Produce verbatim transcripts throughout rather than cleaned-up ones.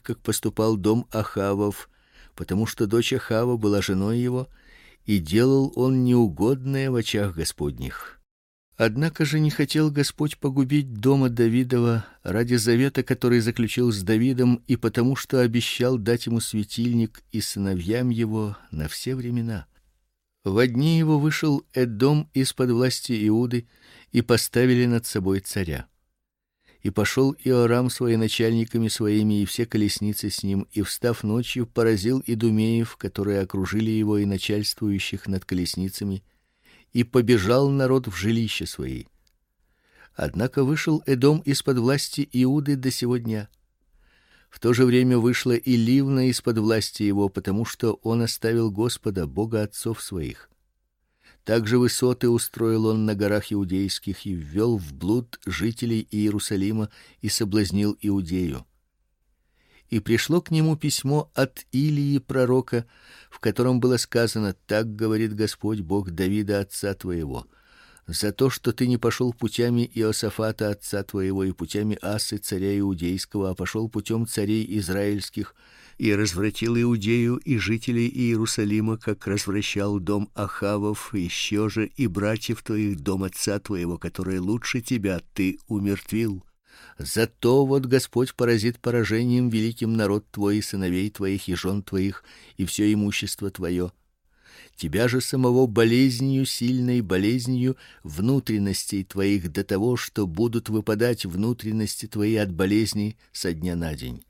так, как поступал дом Ахавов, потому что дочь Ахава была женой его, и делал он неугодное в очах Господних. Однако же не хотел Господь погубить дома Давидова ради завета, который заключил с Давидом, и потому что обещал дать ему светильник и сыновьям его на все времена. Во дни его вышел Эдом из-под власти Иуды, и поставили над собой царя. И пошел Иорам с военачальниками своими и все колесницы с ним, и встав ночью, поразил идумеев, которые окружили его, и начальствующих над колесницами, и побежал народ в жилища свои. Однако вышел Эдом из-под власти Иуды до сего дня. В то же время вышла и Ливна из-под власти его, потому что он оставил Господа, Бога отцов своих. Также высоты устроил он на горах иудейских и ввел в блуд жителей Иерусалима и соблазнил Иудею. И пришло к нему письмо от Илии пророка, в котором было сказано: так говорит Господь, Бог Давида отца твоего: за то, что ты не пошел путями Иосафата отца твоего и путями Асы царя иудейского, а пошел путем царей израильских, и развратил Иудею и жителей Иерусалима, как развращал дом Ахавов, еще же и братьев твоих, дом отца твоего, которые лучше тебя, ты умертвил. Зато вот Господь поразит поражением великим народ твой, и сыновей твоих, и жен твоих, и все имущество твое. Тебя же самого болезнью, сильной болезнью внутренностей твоих, до того, что будут выпадать внутренности твои от болезни со дня на день.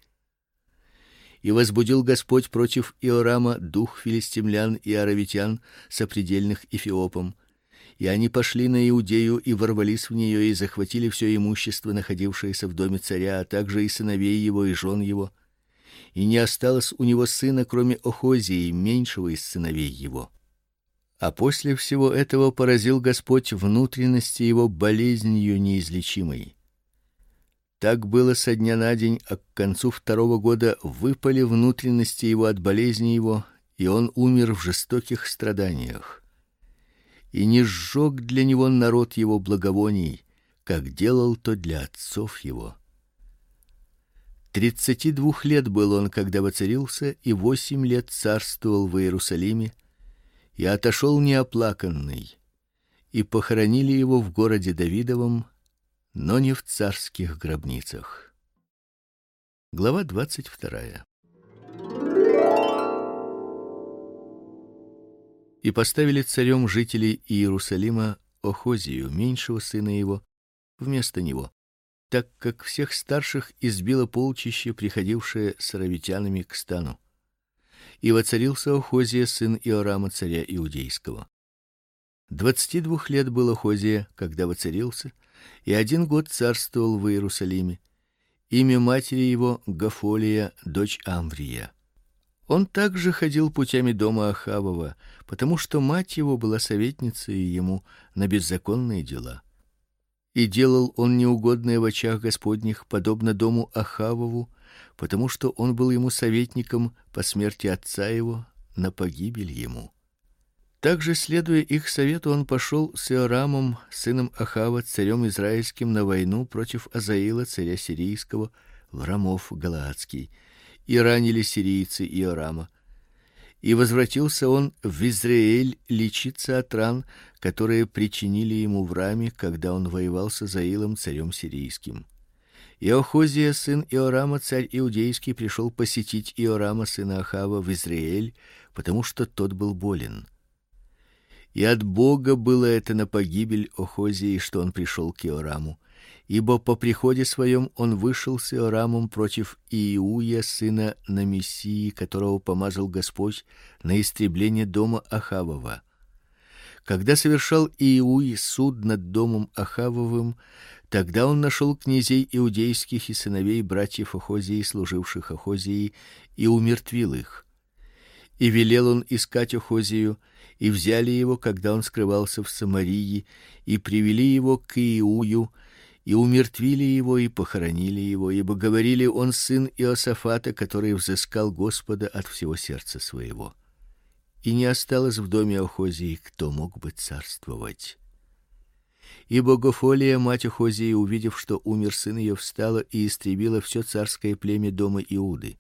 И возбудил Господь против Иорама дух филистимлян и аравитян, сопредельных Эфиопам, и они пошли на Иудею и ворвались в нее и захватили все имущество, находившееся в доме царя, а также и сыновей его и жен его. И не осталось у него сына, кроме Охозии, меньшего из сыновей его. А после всего этого поразил Господь внутренности его болезнью неизлечимой. Так было со дня на день, а к концу второго года выпали внутренности его от болезни его, и он умер в жестоких страданиях. И не сжег для него народ его благовоний, как делал то для отцов его. Тридцати двух лет был он, когда воцарился, и восемь лет царствовал в Иерусалиме, и отошел неоплаканный, и похоронили его в городе Давидовом, но не в царских гробницах. Глава двадцать вторая. И поставили царем жителей Иерусалима Охозию, меньшего сына его, вместо него, так как всех старших избило полчище, приходившее с аравитянами к стану. И воцарился Охозия, сын Иорама, царя иудейского. Двадцати двух лет был Охозия, когда воцарился, и один год царствовал в Иерусалиме. Имя матери его Гафолия, дочь Амврия. Он также ходил путями дома Ахавова, потому что мать его была советницей ему на беззаконные дела. И делал он неугодное в очах Господних, подобно дому Ахавову, потому что он был ему советником по смерти отца его на погибель ему. Также, следуя их совету, он пошел с Иорамом, сыном Ахава, царем израильским, на войну против Азаила, царя сирийского, в Рамов галаадский, и ранили сирийцы Иорама. И возвратился он в Израиль лечиться от ран, которые причинили ему в Раме, когда он воевал с Азаилом, царем сирийским. И Охозия, сын Иорама, царь иудейский, пришел посетить Иорама, сына Ахава, в Израиль, потому что тот был болен. И от Бога было это на погибель Охозии, что он пришел к Иораму, ибо по приходе своем он вышел с Иорамом против Иуя, сына Намисии, которого помазал Господь на истребление дома Ахавова. Когда совершал Иуй суд над домом Ахавовым, тогда он нашел князей иудейских и сыновей братьев Охозии, служивших Охозии, и умертвил их. И велел он искать Охозию, и взяли его, когда он скрывался в Самарии, и привели его к Иую, и умертвили его и похоронили его, ибо говорили: он сын Иосафата, который взыскал Господа от всего сердца своего. И не осталось в доме Охозии, кто мог бы царствовать. Ибо Гафолия, мать Охозии, увидев, что умер сын ее, встала и истребила все царское племя дома Иуды.